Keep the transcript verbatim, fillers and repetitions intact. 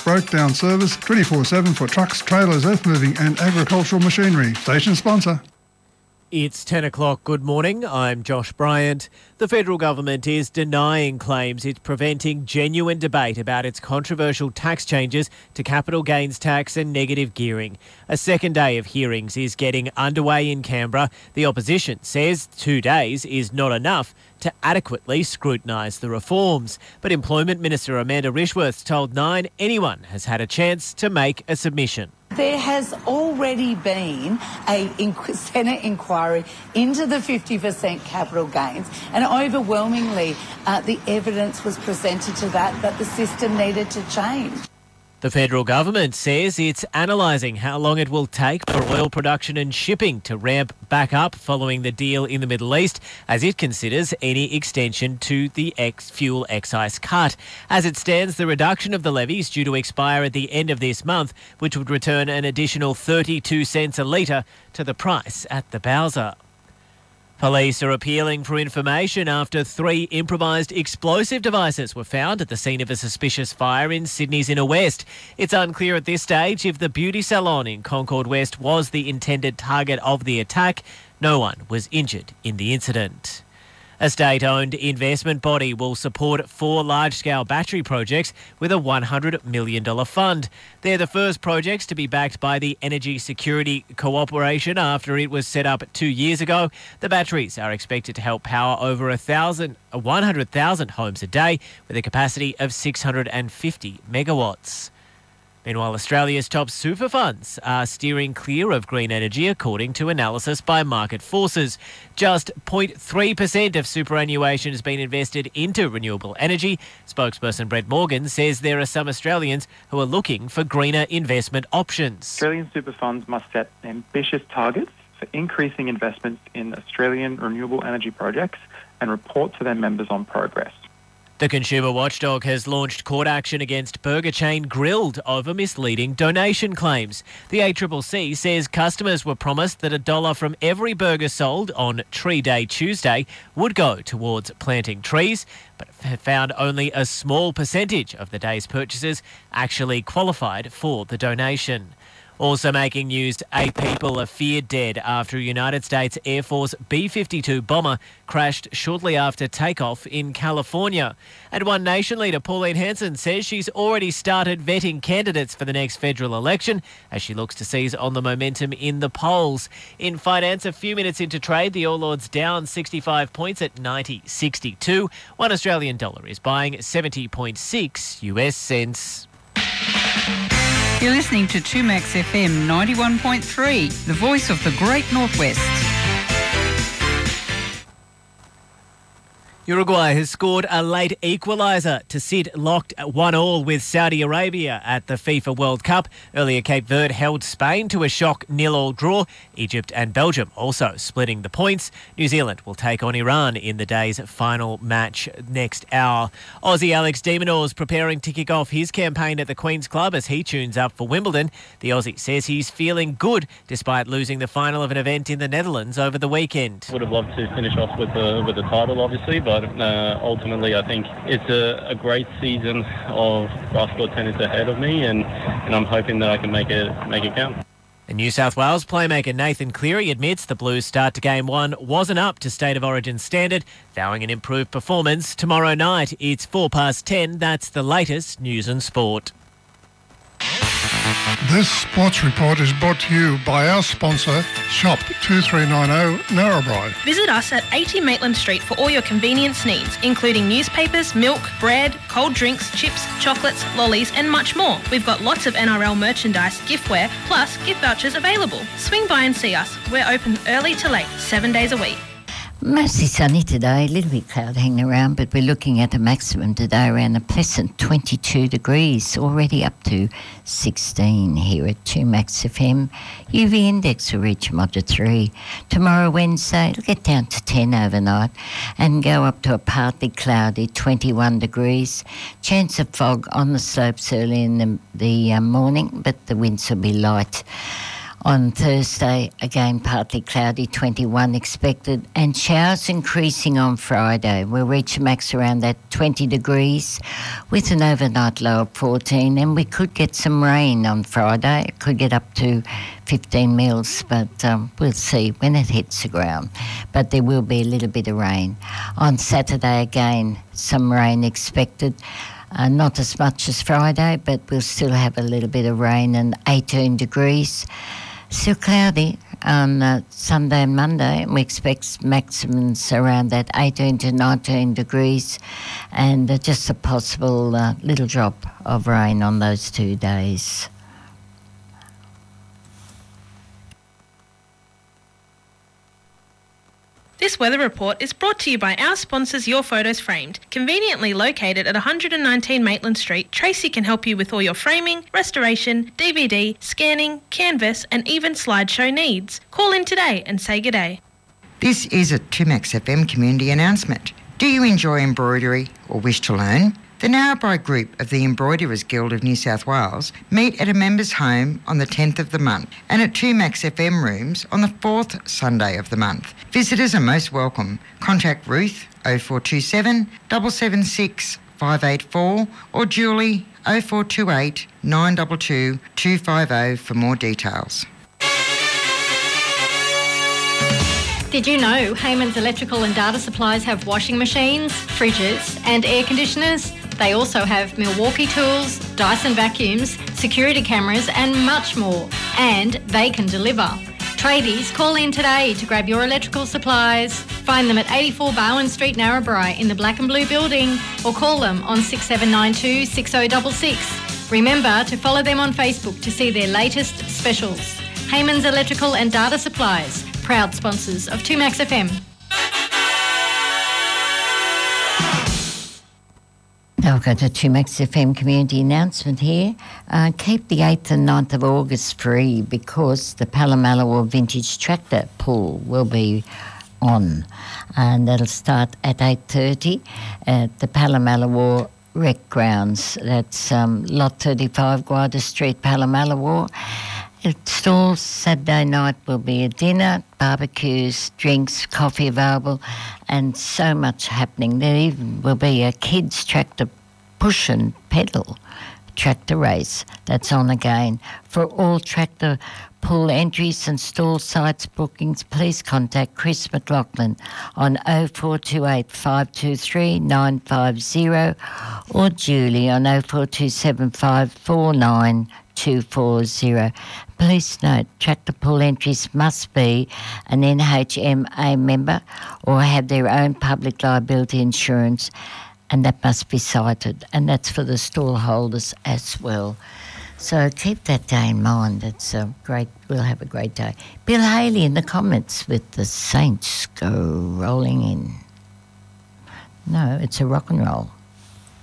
broke down service twenty-four seven for trucks, trailers, earth moving and agricultural machinery. Station sponsor. It's ten o'clock. Good morning. I'm Josh Bryant. The federal government is denying claims it's preventing genuine debate about its controversial tax changes to capital gains tax and negative gearing. A second day of hearings is getting underway in Canberra. The opposition says two days is not enough to adequately scrutinise the reforms. But Employment Minister Amanda Rishworth told Nine anyone has had a chance to make a submission. There has already been a Senate inquiry into the fifty percent capital gains, and overwhelmingly uh, the evidence was presented to that that the system needed to change. The federal government says it's analysing how long it will take for oil production and shipping to ramp back up following the deal in the Middle East, as it considers any extension to the ex- fuel excise cut. As it stands, the reduction of the levy is due to expire at the end of this month, which would return an additional thirty-two cents a litre to the price at the Bowser. Police are appealing for information after three improvised explosive devices were found at the scene of a suspicious fire in Sydney's Inner West. It's unclear at this stage if the beauty salon in Concord West was the intended target of the attack. No one was injured in the incident. A state-owned investment body will support four large-scale battery projects with a one hundred million dollars fund. They're the first projects to be backed by the Energy Security Cooperation after it was set up two years ago. The batteries are expected to help power over one hundred thousand homes a day with a capacity of six hundred fifty megawatts. Meanwhile, Australia's top super funds are steering clear of green energy according to analysis by Market Forces. Just zero point three percent of superannuation has been invested into renewable energy. Spokesperson Brett Morgan says there are some Australians who are looking for greener investment options. Australian super funds must set ambitious targets for increasing investments in Australian renewable energy projects and report to their members on progress. The consumer watchdog has launched court action against burger chain Grilled over misleading donation claims. The A C C C says customers were promised that a dollar from every burger sold on Tree Day Tuesday would go towards planting trees, but found only a small percentage of the day's purchases actually qualified for the donation. Also making news, eight people are feared dead after a United States Air Force B fifty-two bomber crashed shortly after takeoff in California. And One Nation leader Pauline Hanson says she's already started vetting candidates for the next federal election as she looks to seize on the momentum in the polls. In finance, a few minutes into trade, the All Ords down sixty-five points at ninety sixty-two. One Australian dollar is buying seventy point six U S cents. You're listening to two Max F M ninety-one point three, the voice of the Great Northwest. Uruguay has scored a late equaliser to sit locked at one all with Saudi Arabia at the FIFA World Cup. Earlier, Cape Verde held Spain to a shock nil all draw. Egypt and Belgium also splitting the points. New Zealand will take on Iran in the day's final match next hour. Aussie Alex de Minaur's preparing to kick off his campaign at the Queen's Club as he tunes up for Wimbledon. The Aussie says he's feeling good despite losing the final of an event in the Netherlands over the weekend. Would have loved to finish off with the, with the title, obviously, but Uh, ultimately, I think it's a, a great season of basketball tennis ahead of me, and, and I'm hoping that I can make it make it count. And New South Wales playmaker Nathan Cleary admits the Blues' start to Game one wasn't up to State of Origin standard, vowing an improved performance tomorrow night. It's four past ten. That's the latest news and sport. This sports report is brought to you by our sponsor, Shop two three nine zero Narrabri. Visit us at eighty Maitland Street for all your convenience needs, including newspapers, milk, bread, cold drinks, chips, chocolates, lollies and much more. We've got lots of N R L merchandise, giftware, plus gift vouchers available. Swing by and see us. We're open early to late, seven days a week. Mostly sunny today, a little bit cloud hanging around, but we're looking at a maximum today around a pleasant twenty-two degrees, already up to sixteen here at two Max F M. U V index will reach moderate three. Tomorrow, Wednesday, it'll get down to ten overnight and go up to a partly cloudy twenty-one degrees. Chance of fog on the slopes early in the, the uh, morning, but the winds will be light. On Thursday, again partly cloudy, twenty-one expected, and showers increasing on Friday. We'll reach a max around that twenty degrees with an overnight low of fourteen, and we could get some rain on Friday. It could get up to fifteen mils, but um, we'll see when it hits the ground. But there will be a little bit of rain. On Saturday, again, some rain expected. Uh, not as much as Friday, but we'll still have a little bit of rain and eighteen degrees. Still cloudy on uh, Sunday and Monday, and we expect maximums around that eighteen to nineteen degrees, and uh, just a possible uh, little drop of rain on those two days. This weather report is brought to you by our sponsors Your Photos Framed. Conveniently located at one hundred nineteen Maitland Street, Tracy can help you with all your framing, restoration, D V D, scanning, canvas and even slideshow needs. Call in today and say good day. This is a two Max F M community announcement. Do you enjoy embroidery or wish to learn? The Narrabri Group of the Embroiderers Guild of New South Wales meet at a members' home on the tenth of the month and at two Max F M rooms on the fourth Sunday of the month. Visitors are most welcome. Contact Ruth oh four two seven, seven seven six, five eight four or Julie oh four two eight, nine two two, two five oh for more details. Did you know Heyman's Electrical and Data Supplies have washing machines, fridges and air conditioners? They also have Milwaukee tools, Dyson vacuums, security cameras and much more. And they can deliver. Tradies, call in today to grab your electrical supplies. Find them at eighty-four Bowen Street, Narrabri in the black and blue building or call them on six seven nine two, six oh six six. Remember to follow them on Facebook to see their latest specials. Heyman's Electrical and Data Supplies, proud sponsors of two Max F M. Now we've got a two Max F M community announcement here. Uh, keep the eighth and ninth of August free because the Palomalawa Vintage Tractor Pool will be on. And that'll start at eight thirty at the Palomalawa Rec Grounds. That's um, Lot thirty-five, Guarda Street, Palomalawa. It stalls Saturday night will be a dinner, barbecues, drinks, coffee available, and so much happening. There even will be a kids' tractor push and pedal tractor race that's on again. For all tractor pool entries and stall sites bookings, please contact Chris McLaughlin on oh four two eight, five two three, nine five oh or Julie on oh four two seven, five four nine two four oh. Please note, tractor pool entries must be an N H M A member or have their own public liability insurance, and that must be cited, and that's for the stall holders as well. So keep that day in mind. It's a great. We'll have a great day. Bill Haley in the comments with the Saints go rolling in. No, it's a rock and roll.